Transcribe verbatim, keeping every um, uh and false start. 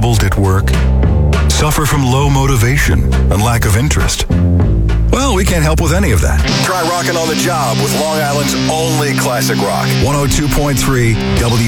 troubled at work? Suffer from low motivation and lack of interest? Well, we can't help with any of that. Try rocking on the job with Long Island's only classic rock. one oh two point three W